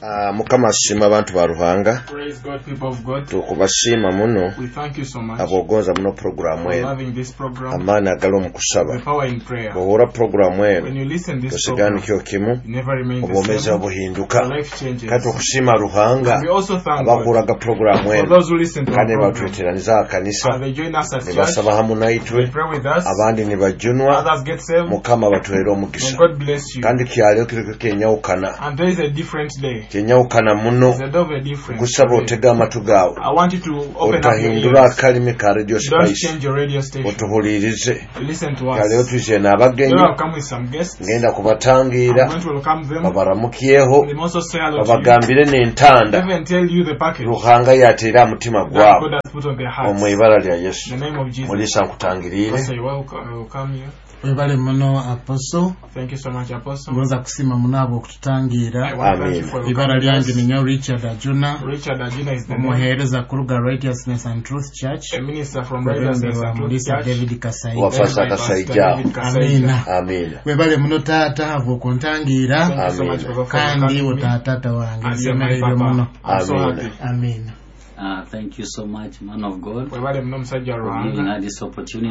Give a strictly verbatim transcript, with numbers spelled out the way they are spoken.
Uh, mukama shima abantu ba Ruhanga. Praise God, people of God. Tukubashima muno. We thank you so much. Abogonza muno program for eno. loving this program. Amana agalo mukusaba. The power in prayer. Bohora program eno. When you listen this program, kyo kimu. You never remain the obomeza same. obuhinduka. Your life changes. Kati okushima Ruhanga. And we also thank God abakuraga program eno. for those who listen to Kane our program. batweteraniza akanisa. And they join us at church. Basaba hamu naitwe. They pray with us. Abandi ni bajunwa. Others get saved. Mukama batuhera omugisha. And God bless you. Kandi kyaleo kiriko kenyawukana. And there is a different day. Kenyawukana muno. There's a day of a difference. Kusaba otega amatu gawe. I want you to open up your otahindura ears. akalimi ka radio Don't spice. change your radio station. Otuhulirize. Listen to us. Kaleo tuje We n'abagenyi. will come with some guests. Ngenda kubatangira. I'm going to welcome them. Babaramukyeho. They also say hello to babagambire you. n'entanda. Even tell you the package. Ruhanga yatera mutima That gwawe. God has put on their hearts. Omwibara lya Yesu. In the name of Jesus. Mulisa nkutangirire. Pastor, you welcome, welcome you. Webale muno Apostle. Thank you so much, Apostle. Ngoza kusima munabo okututangira. Amen. Ibara lyange ni nyo Richard Ajuna. Richard Ajuna is the omuhereza kuruga Righteousness and Truth Church. A minister from Righteousness and Truth Church. David Kasai. Wafasa Kasaija. Amina. Amina. Webale muno tata avo kontangira. Amina. Kandi utatata wange. Semerere muno. Amina. Amina. Uh, thank you so much, man of God, for giving us this opportunity.